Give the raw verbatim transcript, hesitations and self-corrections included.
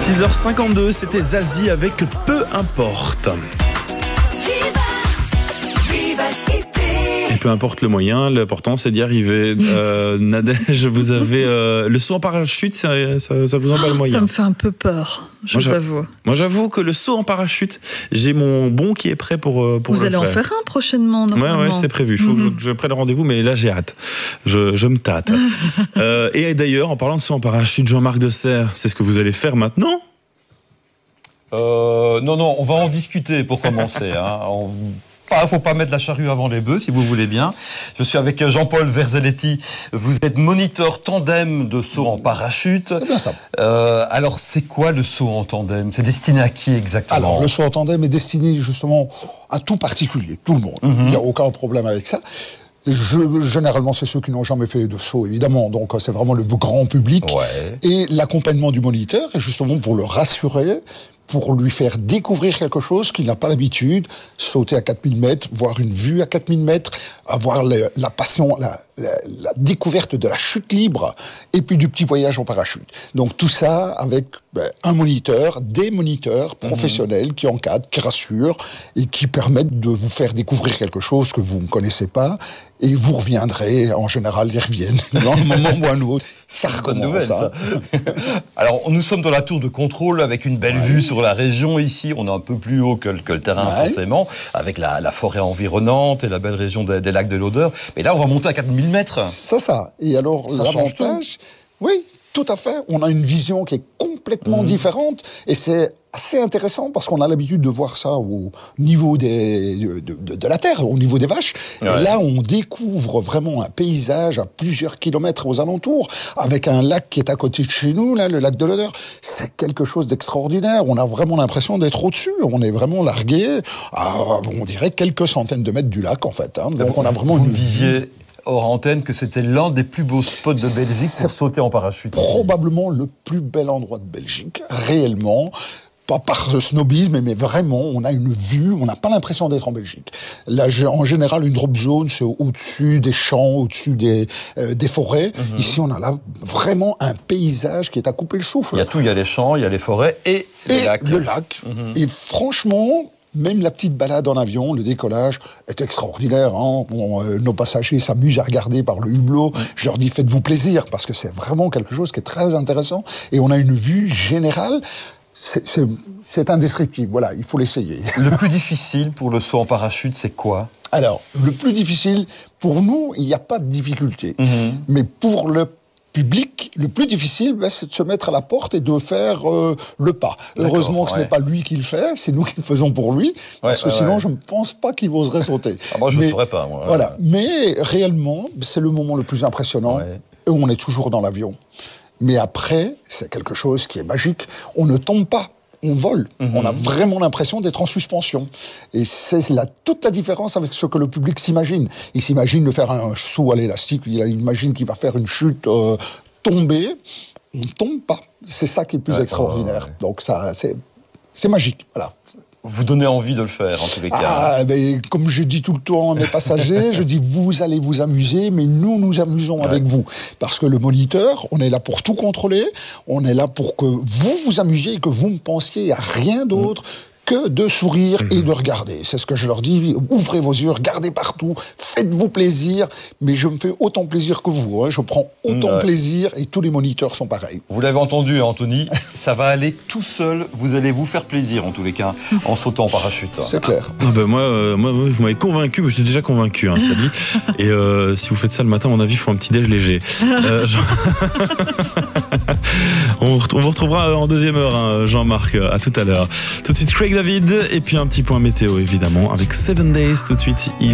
six heures cinquante-deux, c'était Zazie avec Peu importe. Et peu importe le moyen, l'important c'est d'y arriver. Euh, Nadège, vous avez euh, le saut en parachute, ça, ça, ça vous en va le moyen? Ça me fait un peu peur, je moi, vous avoue. Moi j'avoue que le saut en parachute, j'ai mon bon qui est prêt pour, pour vous le allez faire. en faire un prochainement, normalement. Ouais, ouais, c'est prévu. Il faut mm-hmm. que je, je prenne le rendez-vous, mais là j'ai hâte. Je, je me tâte. euh, et d'ailleurs, en parlant de saut en parachute, Jean-Marc Desserre, c'est ce que vous allez faire maintenant? Euh, non, non, on va en discuter pour commencer. Hein. On... Il ne faut pas mettre la charrue avant les bœufs, si vous voulez bien. Je suis avec Jean-Paul Verzelletti. Vous êtes moniteur tandem de saut en parachute. C'est bien ça. Euh, alors, c'est quoi le saut en tandem? C'est destiné à qui exactement? Alors, le saut en tandem est destiné justement à tout particulier, tout le monde. Mm-hmm. Il n'y a aucun problème avec ça. Je, généralement, c'est ceux qui n'ont jamais fait de saut, évidemment. Donc, c'est vraiment le grand public. Ouais. Et l'accompagnement du moniteur est justement pour le rassurer, pour lui faire découvrir quelque chose qu'il n'a pas l'habitude, sauter à quatre mille mètres, voir une vue à quatre mille mètres, avoir le, la passion, la, la, la découverte de la chute libre, et puis du petit voyage en parachute. Donc tout ça avec ben, un moniteur, des moniteurs professionnels mmh. qui encadrent, qui rassurent, et qui permettent de vous faire découvrir quelque chose que vous ne connaissez pas, et vous reviendrez, en général, ils reviennent, dans un moment ou un autre. Ça recommence, nouvelle, ça. Alors, nous sommes dans la tour de contrôle avec une belle ouais. vue sur la région ici. On est un peu plus haut que, que le terrain, ouais. forcément, avec la, la forêt environnante et la belle région des, des lacs de l'Odeur. Mais là, on va monter à quatre mille mètres. C'est ça. Et alors, ça l'avantage... Oui, tout à fait. On a une vision qui est complètement mmh. différente. Et c'est assez intéressant parce qu'on a l'habitude de voir ça au niveau des, de, de, de la terre, au niveau des vaches. Ouais. Et là, on découvre vraiment un paysage à plusieurs kilomètres aux alentours, avec un lac qui est à côté de chez nous, là, le lac de l'Odeur. C'est quelque chose d'extraordinaire. On a vraiment l'impression d'être au-dessus. On est vraiment largué à, on dirait, quelques centaines de mètres du lac, en fait. Hein. Donc, vous, on a vraiment vous une me disiez hors antenne que c'était l'un des plus beaux spots de Belgique pour sauter en parachute. Probablement le plus bel endroit de Belgique, réellement. Pas par ce snobisme, mais vraiment, on a une vue, on n'a pas l'impression d'être en Belgique. Là, en général, une drop zone, c'est au-dessus des champs, au-dessus des, euh, des forêts. Mm-hmm. Ici, on a là vraiment un paysage qui est à couper le souffle. Il y a tout, il y a les champs, il y a les forêts et, et les lacs. le lac. Mm-hmm. Et franchement, même la petite balade en avion, le décollage est extraordinaire. Hein. Bon, euh, nos passagers s'amusent à regarder par le hublot. Mm. Je leur dis, faites-vous plaisir, parce que c'est vraiment quelque chose qui est très intéressant. Et on a une vue générale. C'est, c'est, c'est indescriptible, voilà, il faut l'essayer. Le plus difficile pour le saut en parachute, c'est quoi? Alors, le plus difficile, pour nous, il n'y a pas de difficulté. Mm-hmm. Mais pour le public, le plus difficile, ben, c'est de se mettre à la porte et de faire euh, le pas. D'accord, heureusement que ouais. ce n'est pas lui qui le fait, c'est nous qui le faisons pour lui, ouais, parce que ouais, sinon, ouais. je ne pense pas qu'il oserait sauter. Ah, moi, je ne le ferais pas, moi. Voilà, mais réellement, c'est le moment le plus impressionnant, ouais. et on est toujours dans l'avion. Mais après, c'est quelque chose qui est magique. On ne tombe pas, on vole. Mmh. On a vraiment l'impression d'être en suspension. Et c'est la, toute la différence avec ce que le public s'imagine. Il s'imagine de faire un saut à l'élastique, il imagine qu'il va faire une chute euh, tombée. On ne tombe pas. C'est ça qui est le plus ouais, extraordinaire. Ouais, ouais. Donc ça, c'est, c'est magique. Voilà. Vous donnez envie de le faire, en tous les cas. Ah, ben, comme je dis tout le temps à mes passagers, je dis, vous allez vous amuser, mais nous nous amusons ouais. avec vous. Parce que le moniteur, on est là pour tout contrôler, on est là pour que vous vous amusiez et que vous ne pensiez à rien d'autre mmh. que de sourire mmh. et de regarder. C'est ce que je leur dis, ouvrez vos yeux, regardez partout, faites-vous plaisir, mais je me fais autant plaisir que vous. Hein. Je prends autant ouais. plaisir et tous les moniteurs sont pareils. Vous l'avez entendu, Anthony, ça va aller tout seul, vous allez vous faire plaisir en tous les cas, en sautant en parachute. C'est clair. Ah ben moi, euh, moi, vous m'avez convaincu, mais je suis déjà convaincu, hein, c'est-à-dire. Et euh, si vous faites ça le matin, à mon avis, il faut un petit déj léger. Euh, Jean... on, on vous retrouvera en deuxième heure, hein, Jean-Marc, à tout à l'heure. Tout de suite, Craig David, et puis un petit point météo, évidemment, avec Seven Days, tout de suite. Il